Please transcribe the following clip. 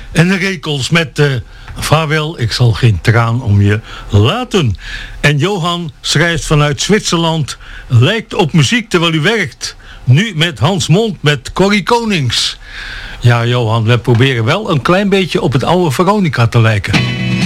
En de Rekels met vaarwel, ik zal geen traan om je laten. En Johan schrijft vanuit Zwitserland, lijkt op muziek terwijl u werkt. Nu met Hans Mond, met Corrie Konings. Ja, Johan, we proberen wel een klein beetje op het oude Veronica te lijken.